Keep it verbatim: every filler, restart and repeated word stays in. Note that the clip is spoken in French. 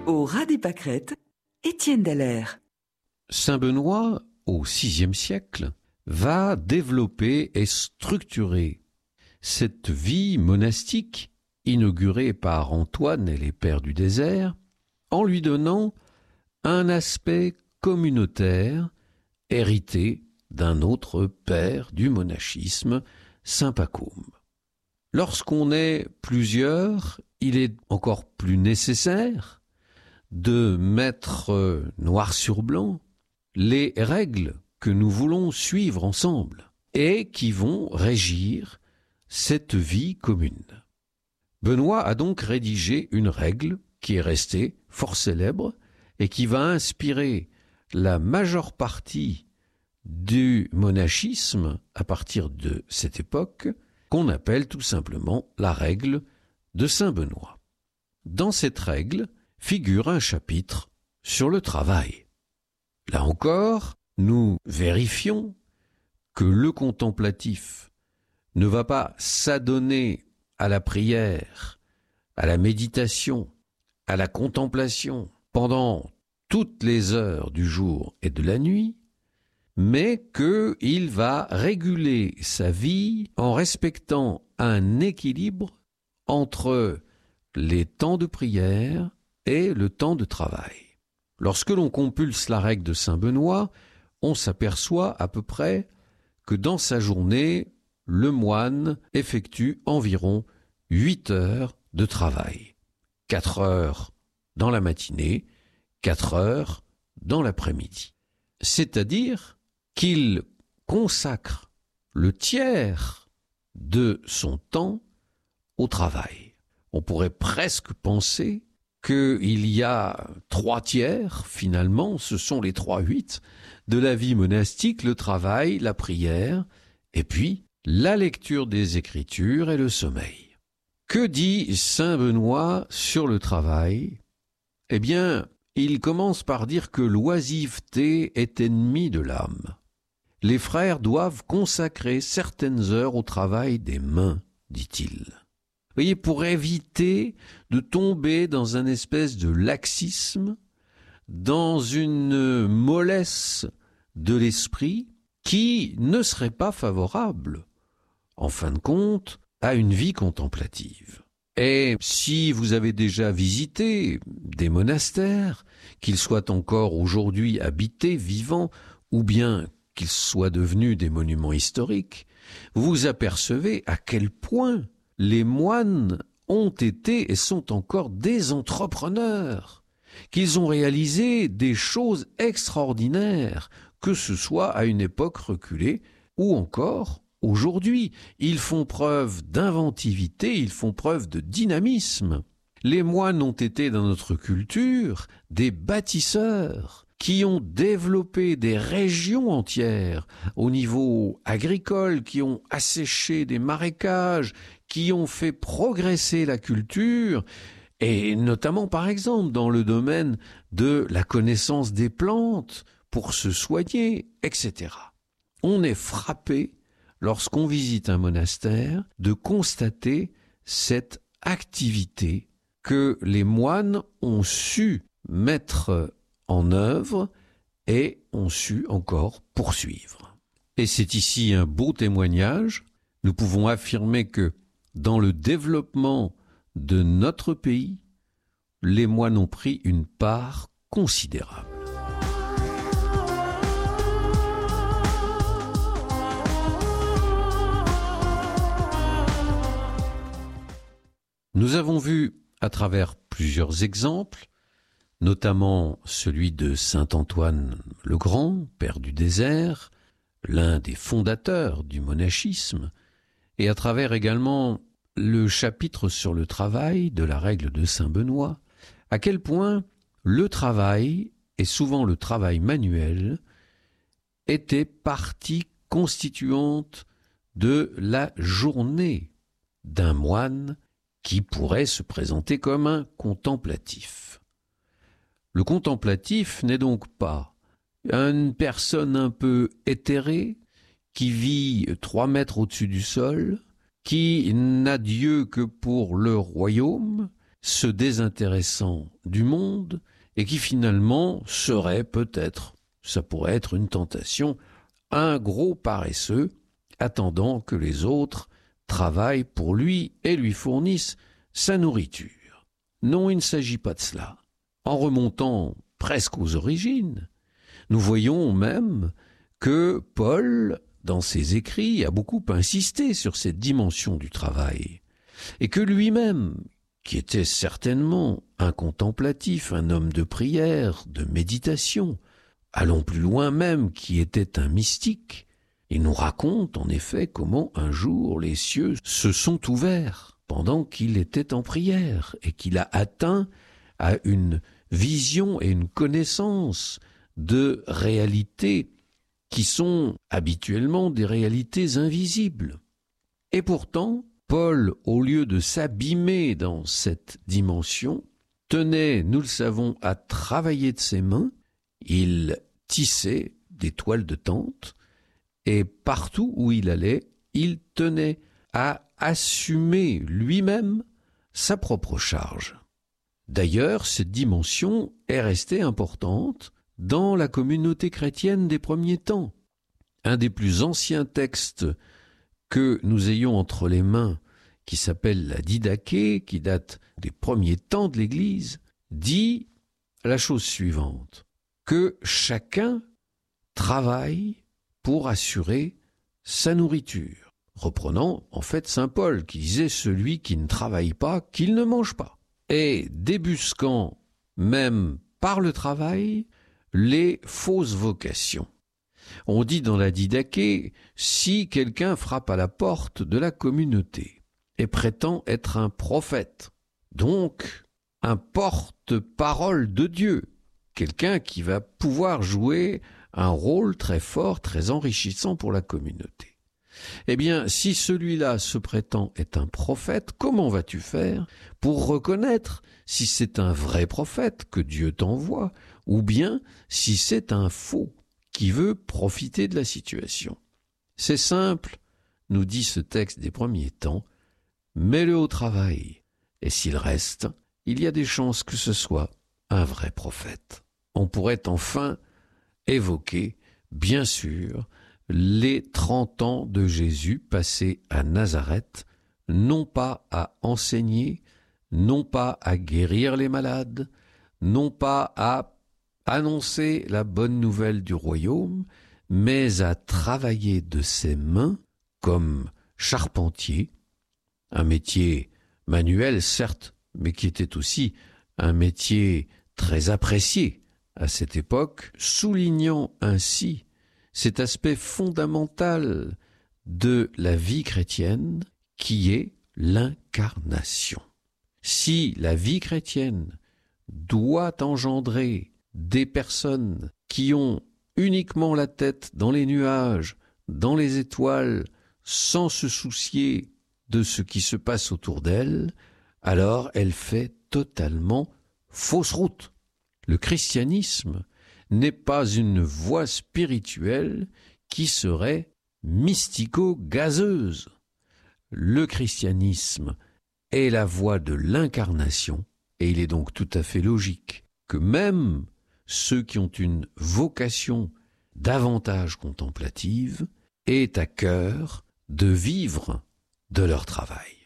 Au ras des pâquerettes, Étienne Dallaire. Saint Benoît, au sixième siècle, va développer et structurer cette vie monastique inaugurée par Antoine et les Pères du désert, en lui donnant un aspect communautaire hérité d'un autre père du monachisme, saint Pacôme. Lorsqu'on est plusieurs, il est encore plus nécessaire de mettre noir sur blanc les règles que nous voulons suivre ensemble et qui vont régir cette vie commune. Benoît a donc rédigé une règle qui est restée fort célèbre et qui va inspirer la majeure partie du monachisme à partir de cette époque, qu'on appelle tout simplement la règle de Saint Benoît. Dans cette règle figure un chapitre sur le travail. Là encore, nous vérifions que le contemplatif ne va pas s'adonner à la prière, à la méditation, à la contemplation pendant toutes les heures du jour et de la nuit, mais qu'il va réguler sa vie en respectant un équilibre entre les temps de prière et le temps de travail. Lorsque l'on compulse la règle de Saint Benoît, on s'aperçoit à peu près que dans sa journée, le moine effectue environ huit heures de travail. quatre heures dans la matinée, quatre heures dans l'après-midi. C'est-à-dire qu'il consacre le tiers de son temps au travail. On pourrait presque penser qu'il y a trois tiers, finalement, ce sont les trois huit de la vie monastique, le travail, la prière, et puis la lecture des Écritures et le sommeil. Que dit saint Benoît sur le travail ? Eh bien, il commence par dire que l'oisiveté est ennemie de l'âme. Les frères doivent consacrer certaines heures au travail des mains, dit-il. Vous voyez, pour éviter de tomber dans un espèce de laxisme, dans une mollesse de l'esprit qui ne serait pas favorable, en fin de compte, à une vie contemplative. Et si vous avez déjà visité des monastères, qu'ils soient encore aujourd'hui habités, vivants, ou bien qu'ils soient devenus des monuments historiques, vous apercevez à quel point les moines ont été et sont encore des entrepreneurs, qu'ils ont réalisé des choses extraordinaires, que ce soit à une époque reculée ou encore aujourd'hui. Ils font preuve d'inventivité, ils font preuve de dynamisme. Les moines ont été dans notre culture des bâtisseurs qui ont développé des régions entières au niveau agricole, qui ont asséché des marécages, qui ont fait progresser la culture, et notamment par exemple dans le domaine de la connaissance des plantes pour se soigner, et cetera. On est frappé, lorsqu'on visite un monastère, de constater cette activité que les moines ont su mettre en œuvre et ont su encore poursuivre. Et c'est ici un beau témoignage. Nous pouvons affirmer que dans le développement de notre pays, les moines ont pris une part considérable. Nous avons vu à travers plusieurs exemples, notamment celui de saint Antoine le Grand, père du désert, l'un des fondateurs du monachisme, et à travers également le chapitre sur le travail de la règle de saint Benoît, à quel point le travail, et souvent le travail manuel, était partie constituante de la journée d'un moine qui pourrait se présenter comme un contemplatif. Le contemplatif n'est donc pas une personne un peu éthérée qui vit trois mètres au-dessus du sol, qui n'a Dieu que pour le royaume. se désintéressant du monde et qui finalement serait peut-être, ça pourrait être une tentation, un gros paresseux attendant que les autres travaillent pour lui et lui fournissent sa nourriture. Non, il ne s'agit pas de cela. En remontant presque aux origines, nous voyons même que Paul, dans ses écrits, a beaucoup insisté sur cette dimension du travail, et que lui-même, qui était certainement un contemplatif, un homme de prière, de méditation, allons plus loin même, qui était un mystique, il nous raconte en effet comment un jour les cieux se sont ouverts pendant qu'il était en prière et qu'il a atteint à une vision et une connaissance de réalités qui sont habituellement des réalités invisibles. Et pourtant, Paul, au lieu de s'abîmer dans cette dimension, tenait, nous le savons, à travailler de ses mains. Il tissait des toiles de tente et partout où il allait, il tenait à assumer lui-même sa propre charge. D'ailleurs, cette dimension est restée importante dans la communauté chrétienne des premiers temps. Un des plus anciens textes que nous ayons entre les mains, qui s'appelle la Didaché, qui date des premiers temps de l'Église, dit la chose suivante, que chacun travaille pour assurer sa nourriture. Reprenant en fait saint Paul qui disait « celui qui ne travaille pas, qu'il ne mange pas ». Et débusquant même par le travail les fausses vocations. On dit dans la Didaché, si quelqu'un frappe à la porte de la communauté et prétend être un prophète, donc un porte-parole de Dieu, quelqu'un qui va pouvoir jouer un rôle très fort, très enrichissant pour la communauté. Eh bien, si celui-là se prétend être un prophète, comment vas-tu faire pour reconnaître si c'est un vrai prophète que Dieu t'envoie ou bien si c'est un faux qui veut profiter de la situation? C'est simple, nous dit ce texte des premiers temps, mets-le au travail, et s'il reste, il y a des chances que ce soit un vrai prophète. On pourrait enfin évoquer, bien sûr, les trente ans de Jésus passés à Nazareth, non pas à enseigner, non pas à guérir les malades, non pas à annoncer la bonne nouvelle du royaume, mais à travailler de ses mains comme charpentier, un métier manuel certes, mais qui était aussi un métier très apprécié à cette époque, soulignant ainsi cet aspect fondamental de la vie chrétienne qui est l'incarnation. Si la vie chrétienne doit engendrer des personnes qui ont uniquement la tête dans les nuages, dans les étoiles, sans se soucier de ce qui se passe autour d'elles, alors elle fait totalement fausse route. Le christianisme n'est pas une voie spirituelle qui serait mystico-gazeuse. Le christianisme est la voie de l'incarnation, et il est donc tout à fait logique que même ceux qui ont une vocation davantage contemplative aient à cœur de vivre de leur travail.